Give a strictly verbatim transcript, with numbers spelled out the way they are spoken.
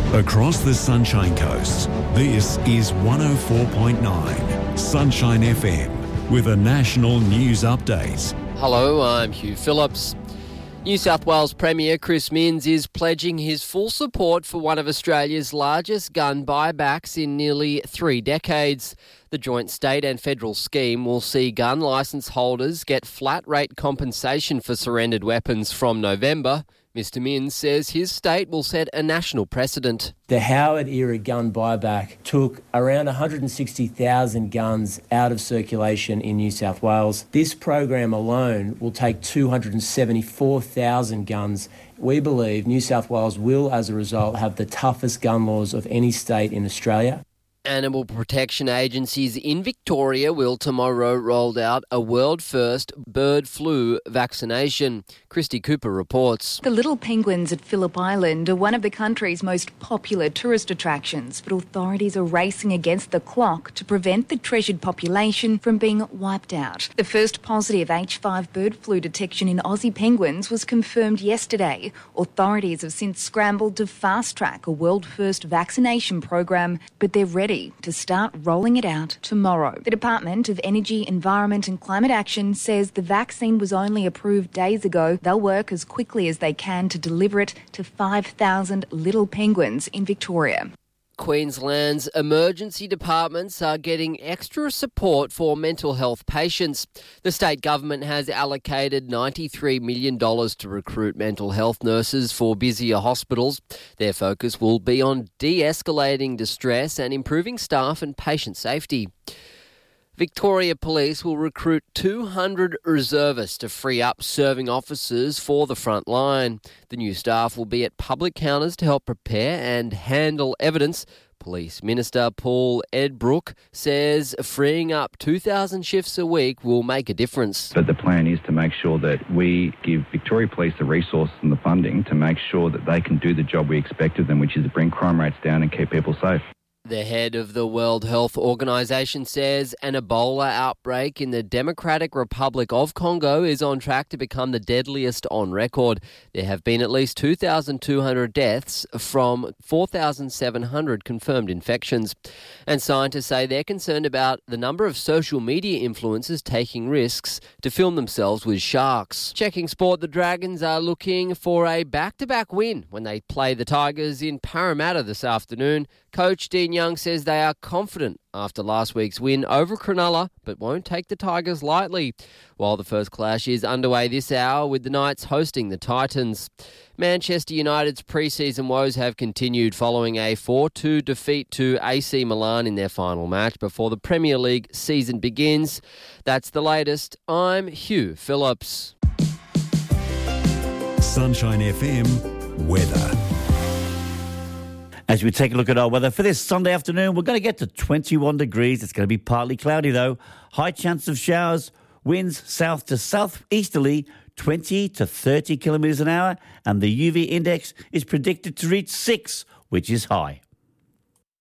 Across the Sunshine Coast, this is one oh four point nine Sunshine F M with a national news update. Hello, I'm Hugh Phillips. New South Wales Premier Chris Minns is pledging his full support for one of Australia's largest gun buybacks in nearly three decades. The joint state and federal scheme will see gun licence holders get flat rate compensation for surrendered weapons from November. Mister Minns says his state will set a national precedent. The Howard-era gun buyback took around one hundred sixty thousand guns out of circulation in New South Wales. This program alone will take two hundred seventy-four thousand guns. We believe New South Wales will, as a result, have the toughest gun laws of any state in Australia. Animal protection agencies in Victoria will tomorrow roll out a world-first bird flu vaccination. Christy Cooper reports. The little penguins at Phillip Island are one of the country's most popular tourist attractions, but authorities are racing against the clock to prevent the treasured population from being wiped out. The first positive H five bird flu detection in Aussie penguins was confirmed yesterday. Authorities have since scrambled to fast-track a world-first vaccination program, but they're ready to start rolling it out tomorrow. The Department of Energy, Environment and Climate Action says the vaccine was only approved days ago. They'll work as quickly as they can to deliver it to five thousand little penguins in Victoria. Queensland's emergency departments are getting extra support for mental health patients. The state government has allocated ninety-three million dollars to recruit mental health nurses for busier hospitals. Their focus will be on de-escalating distress and improving staff and patient safety. Victoria Police will recruit two hundred reservists to free up serving officers for the front line. The new staff will be at public counters to help prepare and handle evidence. Police Minister Paul Edbrook says freeing up two thousand shifts a week will make a difference. But the plan is to make sure that we give Victoria Police the resources and the funding to make sure that they can do the job we expect of them, which is to bring crime rates down and keep people safe. The head of the World Health Organization says an Ebola outbreak in the Democratic Republic of Congo is on track to become the deadliest on record. There have been at least two thousand two hundred deaths from four thousand seven hundred confirmed infections. And scientists say they're concerned about the number of social media influencers taking risks to film themselves with sharks. Checking sport, the Dragons are looking for a back-to-back win when they play the Tigers in Parramatta this afternoon. Coach Dean Young says they are confident after last week's win over Cronulla, but won't take the Tigers lightly. While the first clash is underway this hour with the Knights hosting the Titans. Manchester United's pre-season woes have continued following a four two defeat to A C Milan in their final match before the Premier League season begins. That's the latest. I'm Hugh Phillips. Sunshine F M weather. As we take a look at our weather for this Sunday afternoon, we're going to get to twenty-one degrees. It's going to be partly cloudy, though. High chance of showers, winds south to southeasterly, twenty to thirty kilometres an hour, and the U V index is predicted to reach six, which is high.